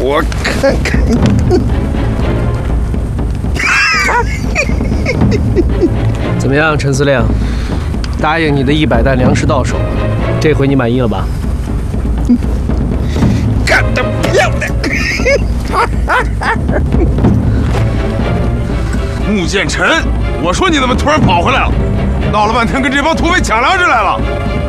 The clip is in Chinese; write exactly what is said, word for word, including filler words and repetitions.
我看看。 怎么样，陈司令？答应你的一百担粮食到手了，这回你满意了吧？ 干得漂亮！ 穆剑臣，我说你怎么突然跑回来了？闹了半天跟这帮土匪抢粮食来了。